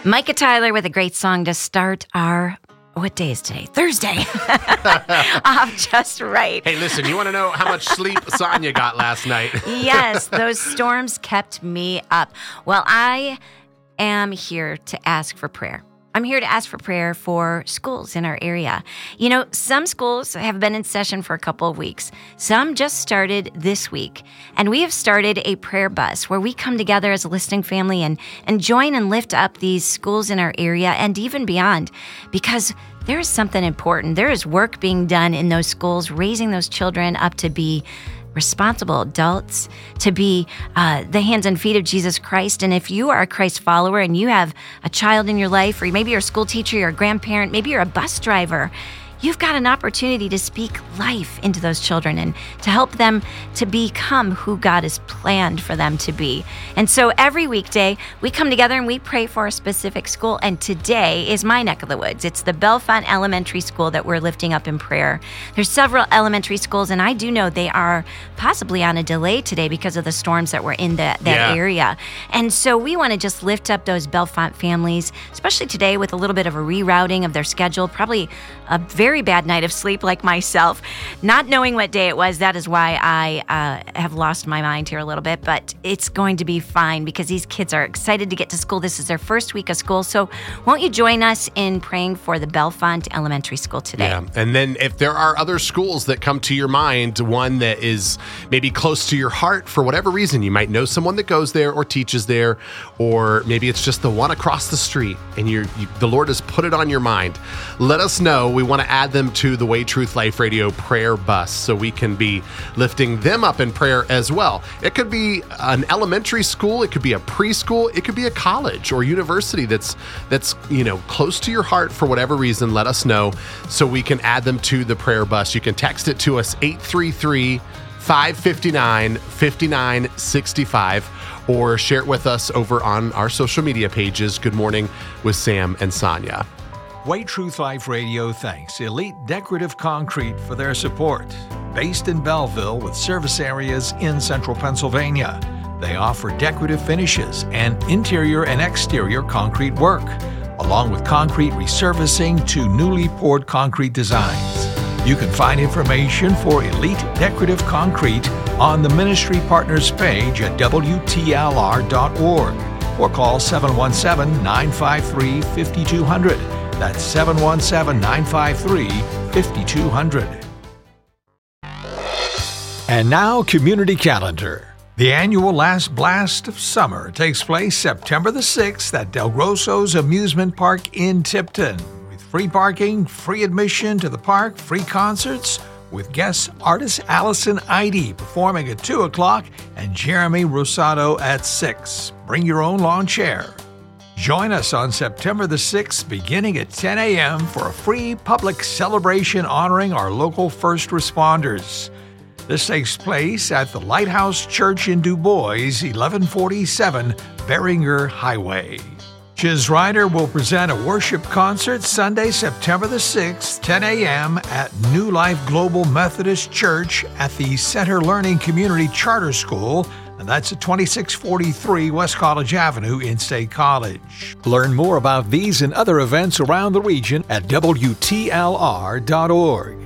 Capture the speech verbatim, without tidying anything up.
Micah Tyler with a great song to start our, what day is today? Thursday. Off just right. Hey, listen, you want to know how much sleep Sonia got last night? Yes, those storms kept me up. Well, I am here to ask for prayer. I'm here to ask for prayer for schools in our area. You know, some schools have been in session for a couple of weeks. Some just started this week. And we have started a prayer bus where we come together as a listening family and, and join and lift up these schools in our area and even beyond, because there is something important. There is work being done in those schools, raising those children up to be responsible adults, to be uh, the hands and feet of Jesus Christ. And if you are a Christ follower and you have a child in your life, or maybe you're a school teacher, you're a grandparent, maybe you're a bus driver, you've got an opportunity to speak life into those children and to help them to become who God has planned for them to be. And so every weekday, we come together and we pray for a specific school. And today is my neck of the woods. It's the Bellefonte Elementary School that we're lifting up in prayer. There's several elementary schools, and I do know they are possibly on a delay today because of the storms that were in the, that Yeah. area. And so we want to just lift up those Bellefonte families, especially today with a little bit of a rerouting of their schedule, probably a very bad night of sleep like myself. Not knowing what day it was, that is why I uh, have lost my mind here a little bit, but it's going to be fine because these kids are excited to get to school. This is their first week of school. So won't you join us in praying for the Bellefonte Elementary School today? Yeah. And then if there are other schools that come to your mind, one that is maybe close to your heart for whatever reason, you might know someone that goes there or teaches there, or maybe it's just the one across the street and you're, you, the Lord has put it on your mind. Let us know. We want to add them to the Way Truth Life Radio prayer bus so we can be lifting them up in prayer as well. It could be an elementary school, it could be a preschool, it could be a college or university that's that's you know close to your heart for whatever reason. Let us know so we can add them to the prayer bus. You can text it to us eight three three, five five nine, five nine six five or share it with us over on our social media pages. Good Morning with Sam and Sonia. Way Truth Life Radio thanks Elite Decorative Concrete for their support. Based in Belleville with service areas in central Pennsylvania, they offer decorative finishes and interior and exterior concrete work, along with concrete resurfacing to newly poured concrete designs. You can find information for Elite Decorative Concrete on the Ministry Partners page at W T L R dot org or call seven one seven, nine five three, five two zero zero. That's seven one seven, nine five three, five two zero zero. And now, Community Calendar. The annual Last Blast of Summer takes place September the sixth at Del Grosso's Amusement Park in Tipton. With free parking, free admission to the park, free concerts, with guest artist Allison Eide performing at two o'clock and Jeremy Rosado at six. Bring your own lawn chair. Join us on September the sixth, beginning at ten a.m. for a free public celebration honoring our local first responders. This takes place at the Lighthouse Church in Du Bois, eleven forty-seven Beringer Highway. Chiz Ryder will present a worship concert Sunday, September the sixth, ten a.m. at New Life Global Methodist Church at the Center Learning Community Charter School, and that's at twenty-six forty-three West College Avenue in State College. Learn more about these and other events around the region at W T L R dot org.